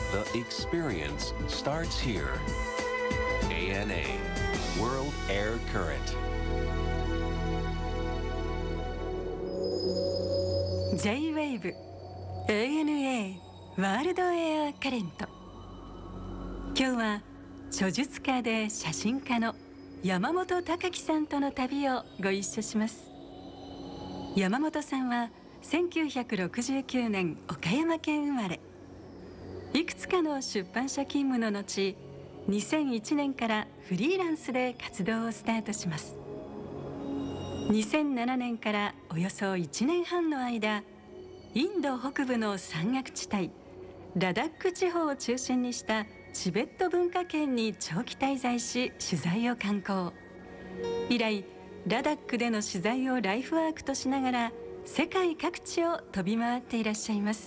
The experience starts here. ANA World Air Current. J-Wave ANA ワールドエアカレント。今日は著述家で写真家の山本隆樹さんとの旅をご一緒します。山本さんは1969年岡山県生まれ、いくつかの出版社勤務の後、2001年からフリーランスで活動をスタートします。2007年からおよそ1年半の間、インド北部の山岳地帯ラダック地方を中心にしたチベット文化圏に長期滞在し、取材を敢行。以来ラダックでの取材をライフワークとしながら世界各地を飛び回っていらっしゃいます。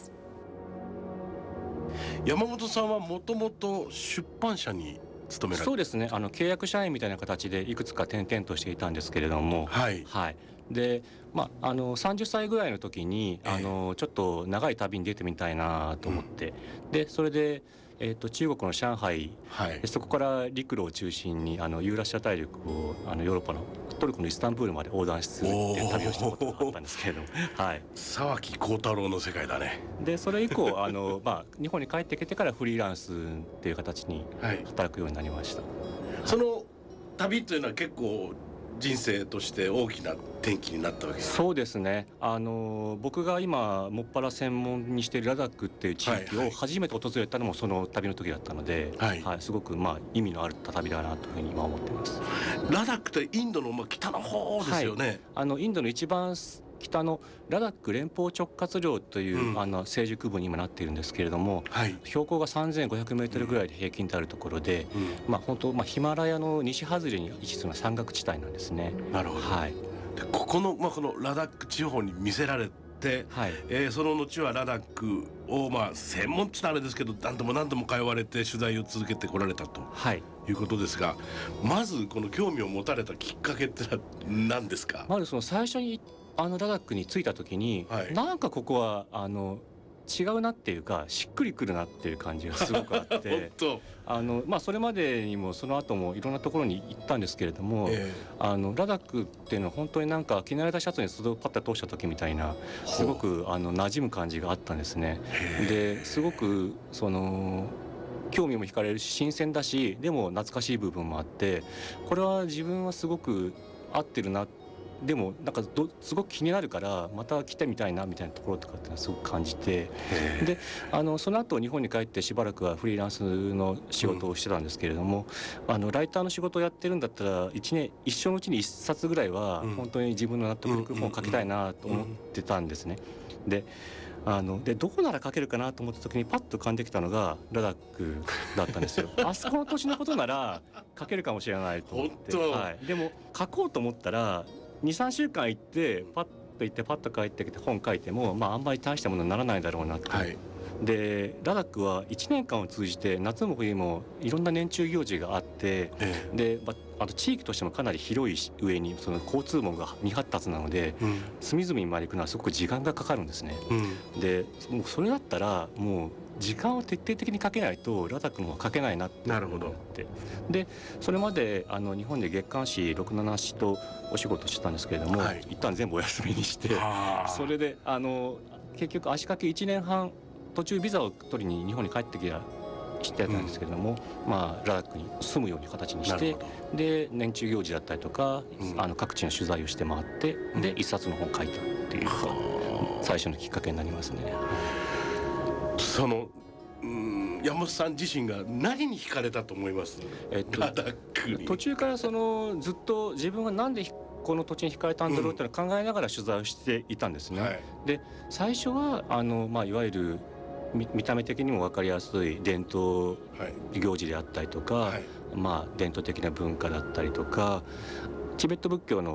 山本さんはもともと出版社に勤められて。 そうですね、契約社員みたいな形でいくつか転々としていたんですけれども、はい、はい、で、30歳ぐらいの時にちょっと長い旅に出てみたいなと思って、でそれで、中国の上海、はい、そこから陸路を中心にユーラシア大陸をヨーロッパのトルコのイスタンブールまで横断するっていう旅をしたことがあったんですけれども、はい、 沢木耕太郎の世界だね。 でそれ以降日本に帰ってきてからフリーランスっていう形に働くようになりました、はい、 その旅というのは結構人生として大きな転機になったわけですか。 そうですね、僕が今もっぱら専門にしているラダックっていう地域を初めて訪れたのもその旅の時だったので、はいはい、すごく意味のある旅だなというふうに今思っています。 ラダックってインドの北の方ですよね、 はい、インドの一番北のラダック連邦直轄領という、成熟部に今なっているんですけれども、はい、標高が3500メートルぐらいで平均であるところで、本当、ヒマラヤの西外れに位置する山岳地帯なんですね。 なるほど、はい、でここの、このラダック地方に魅せられて、はい、その後はラダックを、専門って言ったらあれですけど何度も通われて取材を続けてこられたと、はい、いうことですが、まずこの興味を持たれたきっかけってのは何ですか。 まずその最初にラダックに着いた時に、はい、なんかここは違うなっていうかしっくりくるなっていう感じがすごくあってそれまでにもその後もいろんなところに行ったんですけれども、ラダックっていうのは本当になんか着慣れたシャツにスードパッタ通した時みたいなすごく馴染む感じがあったんですね。ですごく興味も惹かれるし新鮮だし、でも懐かしい部分もあって、これは自分はすごく合ってるなって、でもなんかすごく気になるからまた来てみたいなみたいなところとかっていうのはすごく感じて、でその後日本に帰ってしばらくはフリーランスの仕事をしてたんですけれども、ライターの仕事をやってるんだったら一生のうちに1冊ぐらいは本当に自分の納得いく本を書きたいなと思ってたんですね。でどこなら書けるかなと思った時にパッと浮かんできたのがラダックだったんですよ。あそこの土地のことなら書けるかもしれないと思って、はい、でも書こうと思ったら2,3 週間行ってパッと行ってパッと帰ってきて本書いても、あんまり大したものにならないだろうなって、はい、でラダックは1年間を通じて夏も冬もいろんな年中行事があって、で地域としてもかなり広い上にその交通網が未発達なので、隅々まで行くのはすごく時間がかかるんですね。でもうそれだったらもう時間を徹底的にかけないとラダックも書けないなって思って、でそれまで日本で月刊誌67誌とお仕事してたんですけれども、はい、一旦全部お休みにして、それで結局足掛け1年半途中ビザを取りに日本に帰ってきたしてたんですけれども、ラダックに住むような形にして、で年中行事だったりとか、各地の取材をして回って、で一冊の本を書いたっていう最初のきっかけになりますね。 山本さん自身が何に惹かれたと思います、ラダックに。 途中からずっと自分がなんでこの土地に惹かれたんだろうっていうのを考えながら取材をしていたんですね。はい、で最初はいわゆる見た目的にも分かりやすい伝統行事であったりとか、伝統的な文化だったりとかチベット仏教の